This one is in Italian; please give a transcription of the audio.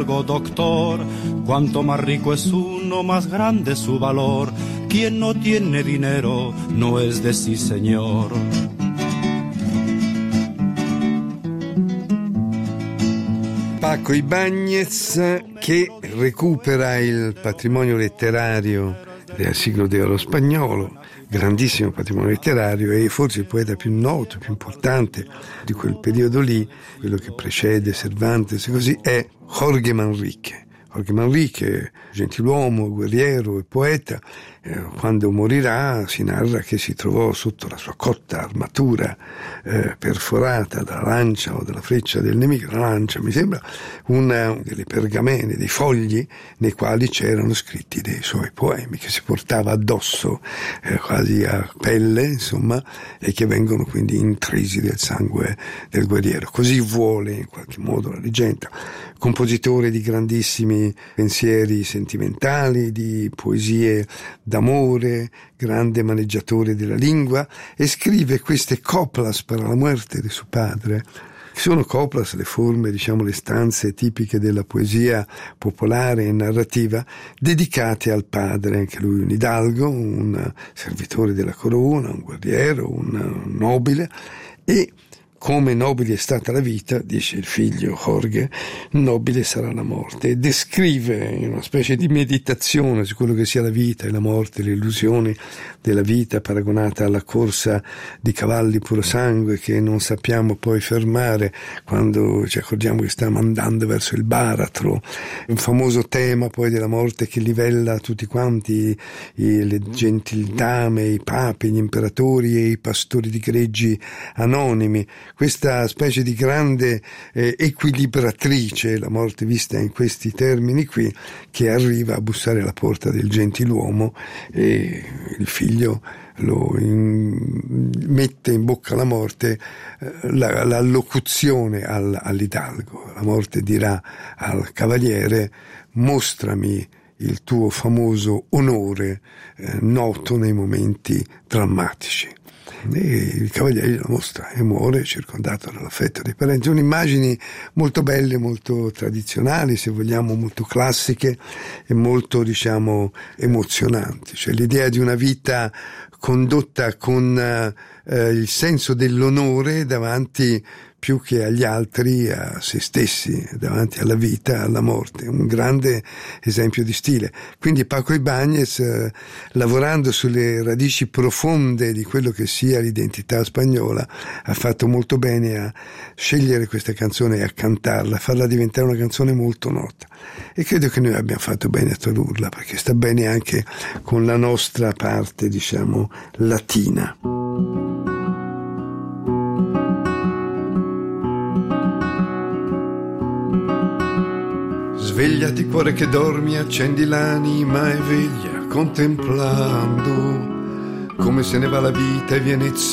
algo, doctor. Cuanto más rico es uno, más grande su valor. Quien no tiene dinero no es de sí, señor. Paco Ibáñez, che recupera il patrimonio letterario del siglo d'oro spagnolo, grandissimo patrimonio letterario, e forse il poeta più noto, più importante di quel periodo lì, quello che precede Cervantes e così, è Jorge Manrique. Jorge Manrique, gentiluomo, guerriero e poeta, quando morirà si narra che si trovò sotto la sua cotta armatura perforata dalla lancia o dalla freccia del nemico, la lancia mi sembra, una delle pergamene, dei fogli nei quali c'erano scritti dei suoi poemi che si portava addosso quasi a pelle, insomma, e che vengono quindi intrisi del sangue del guerriero. Così vuole in qualche modo la leggenda. Compositore di grandissimi pensieri sentimentali, di poesie d'amore, grande maneggiatore della lingua, e scrive queste coplas per la muerte di suo padre. Sono coplas, le forme, diciamo le stanze tipiche della poesia popolare e narrativa, dedicate al padre, anche lui un hidalgo, un servitore della corona, un guerriero, un nobile, e come nobile è stata la vita, dice il figlio Jorge, nobile sarà la morte, e descrive una specie di meditazione su quello che sia la vita e la morte, le illusioni della vita paragonata alla corsa di cavalli puro sangue che non sappiamo poi fermare quando ci accorgiamo che stiamo andando verso il baratro. Un famoso tema poi della morte che livella tutti quanti, le gentildame, i papi, gli imperatori e i pastori di greggi anonimi. Questa specie di grande equilibratrice, la morte vista in questi termini qui, che arriva a bussare alla porta del gentiluomo e il figlio lo mette in bocca alla morte la locuzione all'hidalgo. La morte dirà al cavaliere: mostrami il tuo famoso onore noto nei momenti drammatici. E il cavaliere lo mostra e muore circondato dall'affetto dei parenti. Sono immagini molto belle, molto tradizionali, se vogliamo, molto classiche e molto, diciamo, emozionanti. Cioè l'idea di una vita condotta con il senso dell'onore davanti più che agli altri, a se stessi, davanti alla vita, alla morte. Un grande esempio di stile. Quindi Paco Ibáñez, lavorando sulle radici profonde di quello che sia l'identità spagnola, ha fatto molto bene a scegliere questa canzone e a cantarla, a farla diventare una canzone molto nota. E credo che noi abbiamo fatto bene a tradurla, perché sta bene anche con la nostra parte, diciamo, latina. Svegliati cuore che dormi, accendi l'anima e veglia contemplando come se ne va la vita e viene